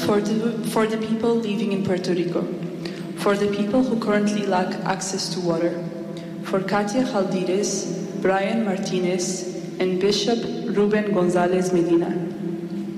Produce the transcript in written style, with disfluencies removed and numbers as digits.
for the people living in Puerto Rico, for the people who currently lack access to water, for Katia Jaldires, Brian Martinez, and Bishop Ruben Gonzalez Medina,